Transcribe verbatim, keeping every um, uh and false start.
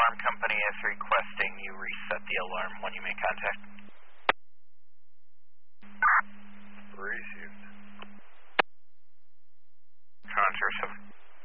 alarm company is requesting you reset the alarm when you make contact.